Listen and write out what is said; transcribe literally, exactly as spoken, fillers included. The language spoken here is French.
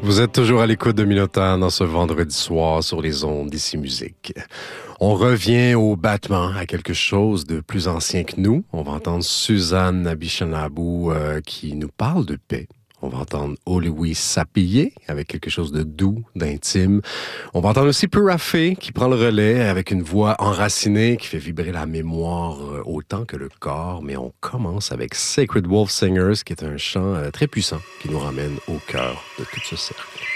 Vous êtes toujours à l'écoute de Minotaur dans ce vendredi soir sur les ondes d'Ici Musique. On revient au battement, à quelque chose de plus ancien que nous. On va entendre Suzanne Abishanabou euh, qui nous parle de paix. On va entendre Louis Sapillé avec quelque chose de doux, d'intime. On va entendre aussi Purafé qui prend le relais avec une voix enracinée qui fait vibrer la mémoire autant que le corps. Mais on commence avec Sacred Wolf Singers qui est un chant très puissant qui nous ramène au cœur de tout ce cercle.